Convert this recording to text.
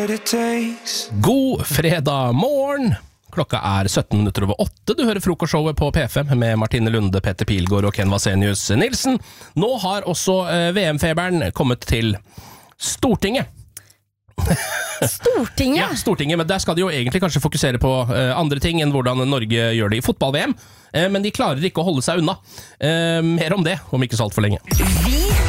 God fredag morgen. Klokka 17:17. Du hører frokostshowet på P5 med Martine Lunde, Petter Pilgaard og Ken Vasenius Nilsen. Nå har også VM-feberen kommet til Stortinget. Stortinget? Ja, Stortinget, men der skal de jo egentlig kanskje fokusere på andre ting enn hvordan Norge gjør det i fotball-VM. Men de klarer ikke å holde seg unna. Mer om det om ikke så alt for lenge.